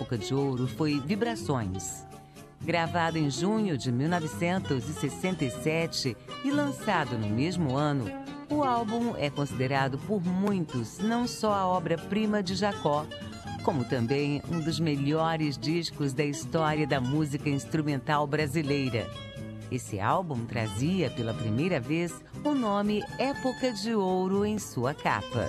época de ouro foi Vibrações. Gravado em junho de 1967 e lançado no mesmo ano, o álbum é considerado por muitos não só a obra-prima de Jacó, como também um dos melhores discos da história da música instrumental brasileira. Esse álbum trazia pela primeira vez o nome Época de Ouro em sua capa.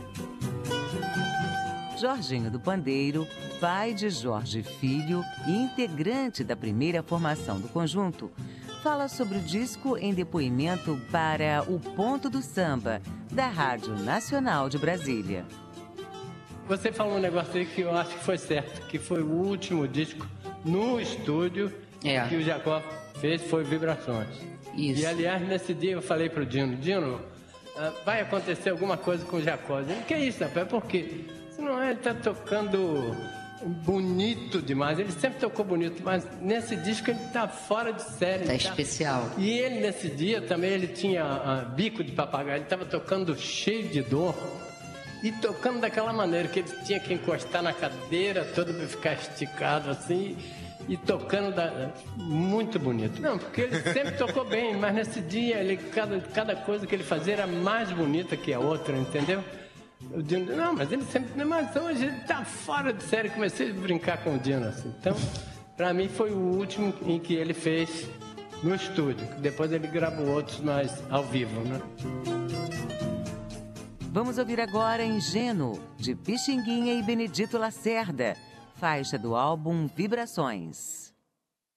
Jorginho do Pandeiro, pai de Jorge Filho e integrante da primeira formação do conjunto, fala sobre o disco em depoimento para O Ponto do Samba, da Rádio Nacional de Brasília. Você falou um negócio aí que eu acho que foi certo, que foi o último disco no estúdio que o Jacó fez, foi Vibrações. Isso. E, aliás, nesse dia eu falei pro Dino, vai acontecer alguma coisa com o Jacó. Ele, que é isso, rapaz? Por quê? Senão ele tá tocando bonito demais. Ele sempre tocou bonito, mas nesse disco ele tá fora de série. Tá especial. E ele, nesse dia, também ele tinha bico de papagaio. Ele tava tocando cheio de dor. E tocando daquela maneira que ele tinha que encostar na cadeira toda para ficar esticado assim. E tocando muito bonito. Não, porque ele sempre tocou bem, mas nesse dia cada coisa que ele fazia era mais bonita que a outra, entendeu? O Dino, não, mas ele sempre... Mas hoje ele tá fora de série. Comecei a brincar com o Dino assim. Então, para mim foi o último em que ele fez no estúdio. Depois ele gravou outros, mas ao vivo, né? Vamos ouvir agora Ingênuo, de Pixinguinha e Benedito Lacerda, faixa do álbum Vibrações.